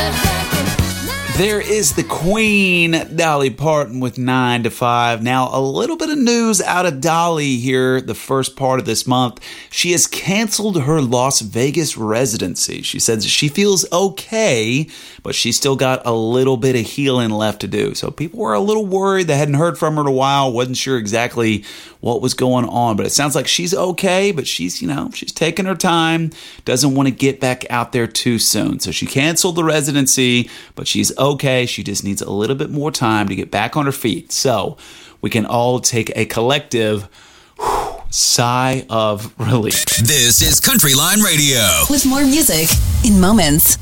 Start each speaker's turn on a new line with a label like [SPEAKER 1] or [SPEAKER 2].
[SPEAKER 1] There is the Queen, Dolly Parton, with 9 to 5. Now, a little bit of news out of Dolly here the first part of this month. She has canceled her Las Vegas residency. She says she feels okay, but she's still got a little bit of healing left to do. So people were a little worried. They hadn't heard from her in a while, wasn't sure exactly what was going on. But it sounds like she's okay, but she's taking her time, doesn't want to get back out there too soon. So she canceled the residency, but she's okay. She just needs a little bit more time to get back on her feet. So we can all take a collective sigh of relief.
[SPEAKER 2] This is Country Line Radio.
[SPEAKER 3] With more music in moments.